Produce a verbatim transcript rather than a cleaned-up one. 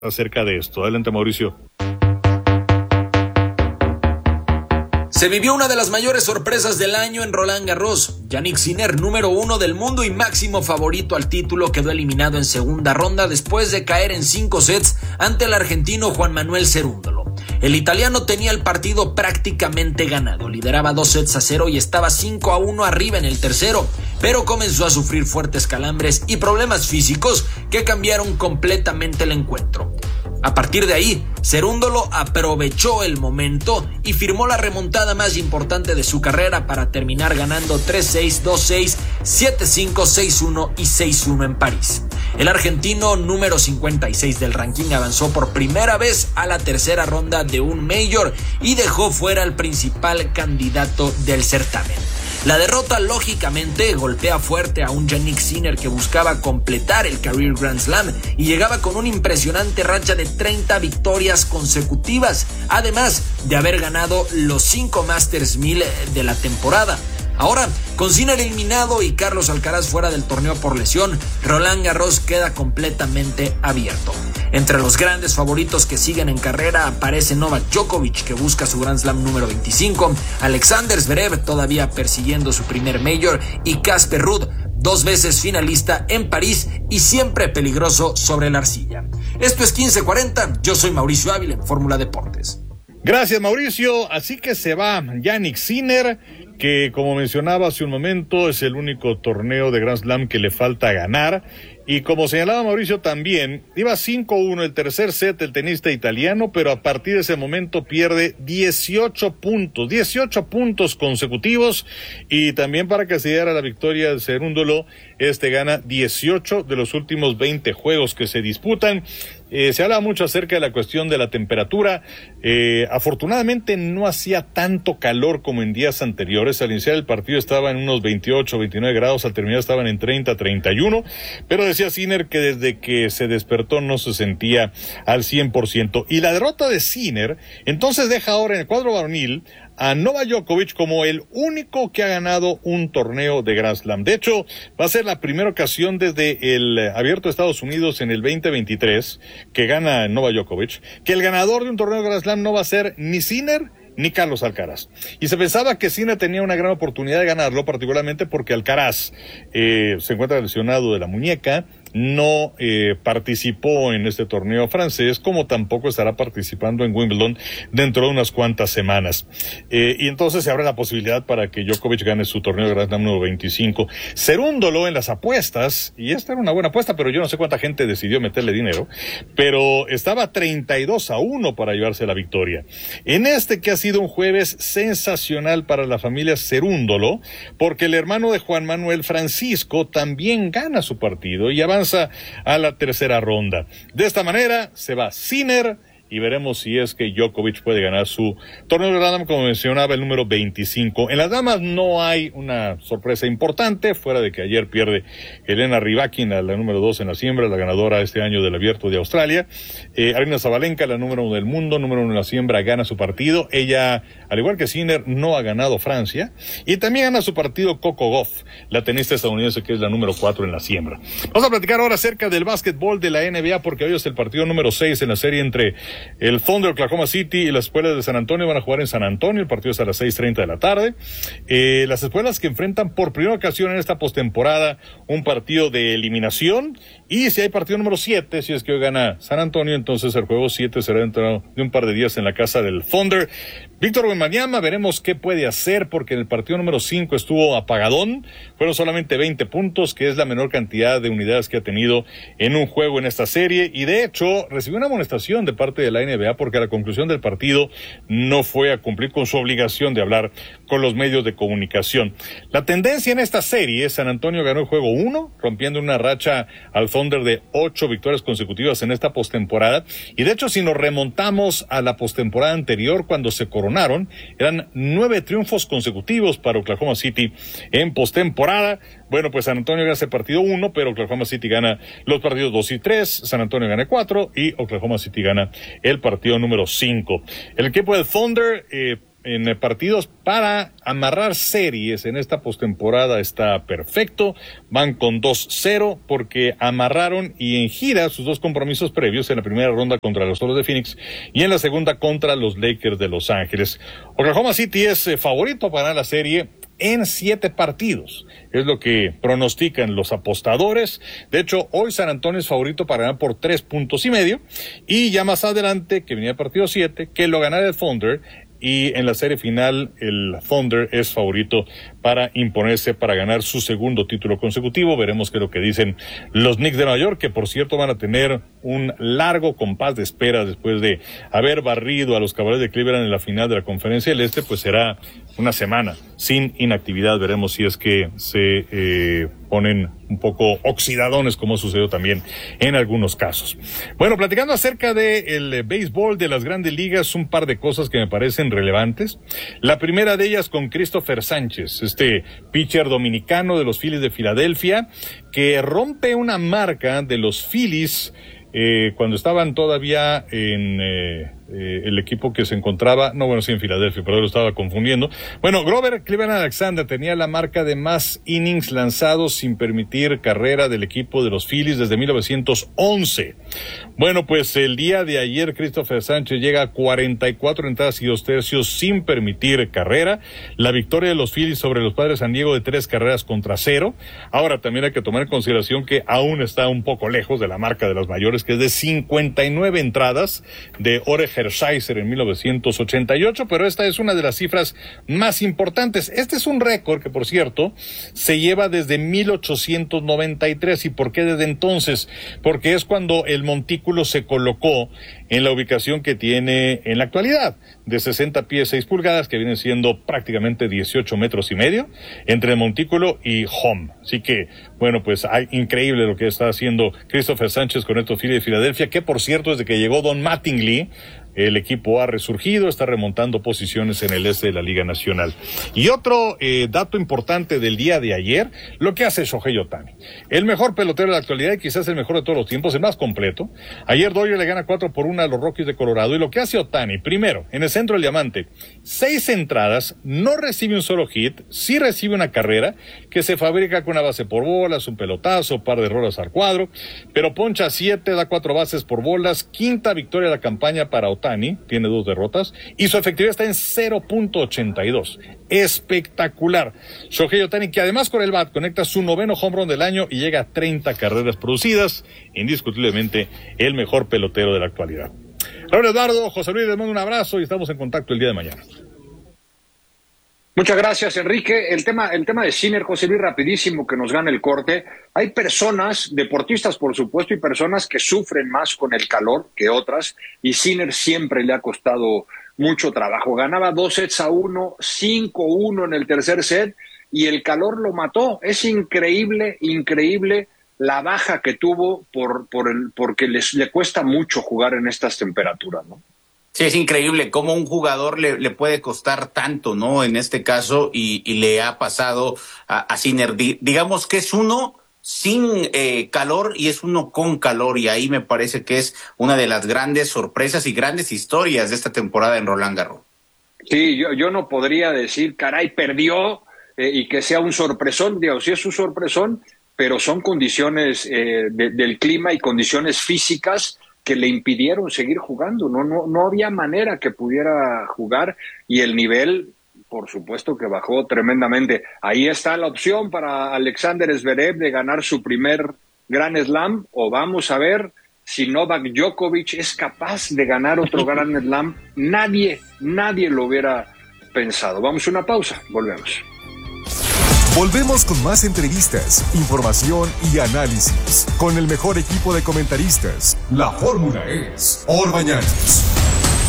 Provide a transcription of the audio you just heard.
acerca de esto. Adelante, Mauricio. Se vivió una de las mayores sorpresas del año en Roland Garros. Jannik Sinner, número uno del mundo y máximo favorito al título, quedó eliminado en segunda ronda después de caer en cinco sets ante el argentino Juan Manuel Cerúndolo. El italiano tenía el partido prácticamente ganado, lideraba dos sets a cero y estaba cinco a uno arriba en el tercero, pero comenzó a sufrir fuertes calambres y problemas físicos que cambiaron completamente el encuentro. A partir de ahí, Cerúndolo aprovechó el momento y firmó la remontada más importante de su carrera para terminar ganando tres seis, dos seis, siete cinco, seis uno y seis uno en París. El argentino número cincuenta y seis del ranking avanzó por primera vez a la tercera ronda de un Major y dejó fuera al principal candidato del certamen. La derrota lógicamente golpea fuerte a un Jannik Sinner que buscaba completar el Career Grand Slam y llegaba con una impresionante racha de treinta victorias consecutivas, además de haber ganado los cinco Masters mil de la temporada. Ahora, con Sinner eliminado y Carlos Alcaraz fuera del torneo por lesión, Roland Garros queda completamente abierto. Entre los grandes favoritos que siguen en carrera aparece Novak Djokovic, que busca su Grand Slam número veinticinco, Alexander Zverev todavía persiguiendo su primer Major y Casper Ruud, dos veces finalista en París y siempre peligroso sobre la arcilla. Esto es quince cuarenta, yo soy Mauricio Ávila en Fórmula Deportes. Gracias, Mauricio. Así que se va Jannik Sinner, que como mencionaba hace un momento es el único torneo de Grand Slam que le falta ganar. Y como señalaba Mauricio también, iba cinco uno el tercer set el tenista italiano, pero a partir de ese momento pierde dieciocho puntos, dieciocho puntos consecutivos, y también para que se diera la victoria de Cerúndolo, este gana dieciocho de los últimos veinte juegos que se disputan. Eh, se habla mucho acerca de la cuestión de la temperatura. Eh, afortunadamente no hacía tanto calor como en días anteriores. Al iniciar el partido estaba en unos veintiocho, veintinueve grados, al terminar estaban en treinta, treinta y uno, pero decía Sinner que desde que se despertó no se sentía al cien por ciento. Y la derrota de Sinner entonces deja ahora en el cuadro varonil a Novak Djokovic como el único que ha ganado un torneo de Grand Slam. De hecho, va a ser la primera ocasión desde el Abierto de Estados Unidos en el veinte veintitrés que gana Novak Djokovic, que el ganador de un torneo de Grand Slam no va a ser ni Sinner ni Carlos Alcaraz. Y se pensaba que Sinner tenía una gran oportunidad de ganarlo, particularmente porque Alcaraz eh, se encuentra lesionado de la muñeca, no eh, participó en este torneo francés, como tampoco estará participando en Wimbledon dentro de unas cuantas semanas. Eh, y entonces se abre la posibilidad para que Djokovic gane su torneo de Grand Slam número veinticinco. Cerúndolo en las apuestas, y esta era una buena apuesta, pero yo no sé cuánta gente decidió meterle dinero, pero estaba treinta y dos a uno para llevarse la victoria. En este que ha sido un jueves sensacional para la familia Cerúndolo, porque el hermano de Juan Manuel, Francisco, también gana su partido y avanza a la tercera ronda. De esta manera se va Sinner y veremos si es que Djokovic puede ganar su torneo de Grand Slam, como mencionaba, el número veinticinco. En las damas no hay una sorpresa importante, fuera de que ayer pierde Elena Rybakina, la número dos en la siembra, la ganadora este año del Abierto de Australia. Eh, Aryna Sabalenka, la número uno del mundo, número uno en la siembra, gana su partido. Ella, al igual que Sinner, no ha ganado Francia. Y también gana su partido Coco Gauff, la tenista estadounidense que es la número cuatro en la siembra. Vamos a platicar ahora acerca del básquetbol de la N B A, porque hoy es el partido número seis en la serie entre el Thunder, Oklahoma City y las escuelas de San Antonio. Van a jugar en San Antonio, el partido es a las seis treinta de la tarde. Eh, las escuelas que enfrentan por primera ocasión en esta postemporada un partido de eliminación, y si hay partido número siete, si es que hoy gana San Antonio, entonces el juego siete será dentro de un par de días en la casa del Thunder. Víctor Wembanyama, veremos qué puede hacer, porque en el partido número cinco estuvo apagadón, fueron solamente veinte puntos, que es la menor cantidad de unidades que ha tenido en un juego en esta serie, y de hecho recibió una amonestación de parte de la N B A porque a la conclusión del partido no fue a cumplir con su obligación de hablar con los medios de comunicación. La tendencia en esta serie, San Antonio ganó el juego uno, rompiendo una racha al Thunder de ocho victorias consecutivas en esta postemporada, y de hecho si nos remontamos a la postemporada anterior, cuando se coronaron, eran nueve triunfos consecutivos para Oklahoma City en postemporada. Bueno, pues San Antonio gana ese partido uno, pero Oklahoma City gana los partidos dos y tres, San Antonio gana cuatro y Oklahoma City gana el partido número cinco. El equipo del Thunder eh, en partidos para amarrar series en esta postemporada está perfecto. Van con dos cero porque amarraron y en gira sus dos compromisos previos, en la primera ronda contra los Solos de Phoenix y en la segunda contra los Lakers de Los Ángeles. Oklahoma City es eh, favorito para ganar la serie en siete partidos. Es lo que pronostican los apostadores. De hecho, hoy San Antonio es favorito para ganar por tres puntos y medio. Y ya más adelante, que venía el partido siete, que lo ganara el Thunder. Y en la serie final, el Thunder es favorito para imponerse, para ganar su segundo título consecutivo. Veremos qué es lo que dicen los Knicks de Nueva York, que por cierto van a tener un largo compás de espera después de haber barrido a los Cavaliers de Cleveland en la final de la Conferencia del Este. Pues será una semana sin inactividad. Veremos si es que se eh, ponen un poco oxidadones, como sucedió también en algunos casos. Bueno, platicando acerca del eh, béisbol de las grandes ligas, un par de cosas que me parecen relevantes. La primera de ellas con Christopher Sánchez, este pitcher dominicano de los Phillies de Filadelfia, que rompe una marca de los Phillies eh, cuando estaban todavía en eh, eh, el equipo que se encontraba, no, bueno, sí, en Filadelfia, pero lo estaba confundiendo. Bueno, Grover Cleveland Alexander tenía la marca de más innings lanzados sin permitir carrera del equipo de los Phillies desde mil novecientos once. Bueno, pues el día de ayer Christopher Sánchez llega a cuarenta y cuatro entradas y dos tercios sin permitir carrera. La victoria de los Phillies sobre los Padres de San Diego de tres carreras contra cero. Ahora también hay que tomar en consideración que aún está un poco lejos de la marca de los mayores, que es de cincuenta y nueve entradas de Ore Hershiser en mil novecientos ochenta y ocho, pero esta es una de las cifras más importantes. Este es un récord que, por cierto, se lleva desde mil ochocientos noventa y tres. ¿Y por qué desde entonces? Porque es cuando el montículo se colocó en la ubicación que tiene en la actualidad, de sesenta pies seis pulgadas, que vienen siendo prácticamente dieciocho metros y medio, entre el montículo y home. Así que, bueno, pues hay increíble lo que está haciendo Christopher Sánchez con estos Phillies de Filadelfia, que por cierto, desde que llegó Don Mattingly, el equipo ha resurgido, está remontando posiciones en el este de la Liga Nacional. Y otro eh, dato importante del día de ayer, lo que hace Shohei Ohtani. El mejor pelotero de la actualidad y quizás el mejor de todos los tiempos, el más completo. Ayer Dodgers le gana cuatro por uno a los Rockies de Colorado. Y lo que hace Ohtani, primero, en el centro del diamante, seis entradas, no recibe un solo hit, sí recibe una carrera que se fabrica con una base por bolas, un pelotazo, un par de rolas al cuadro, pero poncha siete, da cuatro bases por bolas, quinta victoria de la campaña para Ohtani. Ohtani, tiene dos derrotas, y su efectividad está en cero punto ochenta y dos. Espectacular. Shohei Ohtani, que además con el bat conecta su noveno home run del año y llega a treinta carreras producidas, indiscutiblemente el mejor pelotero de la actualidad. Raúl Eduardo, José Luis, les mando un abrazo y estamos en contacto el día de mañana. Muchas gracias, Enrique. El tema, el tema de Sinner, José Luis, rapidísimo, que nos gana el corte. Hay personas, deportistas por supuesto, y personas que sufren más con el calor que otras, y Sinner siempre le ha costado mucho trabajo. Ganaba dos sets a uno, cinco uno en el tercer set, y el calor lo mató. Es increíble, increíble la baja que tuvo por, por el, porque les, le cuesta mucho jugar en estas temperaturas, ¿no? Sí, es increíble cómo un jugador le, le puede costar tanto, ¿no? En este caso, y, y le ha pasado a, a Sinner. Di, digamos que es uno sin eh, calor y es uno con calor, y ahí me parece que es una de las grandes sorpresas y grandes historias de esta temporada en Roland Garros. Sí, yo, yo no podría decir, caray, perdió eh, y que sea un sorpresón. Digo, sí es un sorpresón, pero son condiciones eh, de, del clima y condiciones físicas que le impidieron seguir jugando. No, no, no había manera que pudiera jugar, y el nivel, por supuesto, que bajó tremendamente. Ahí está la opción para Alexander Zverev de ganar su primer Grand Slam, o vamos a ver si Novak Djokovic es capaz de ganar otro Grand Slam. Nadie, nadie lo hubiera pensado. Vamos a una pausa, volvemos. Volvemos con más entrevistas, información y análisis con el mejor equipo de comentaristas. La fórmula es Orbañanos.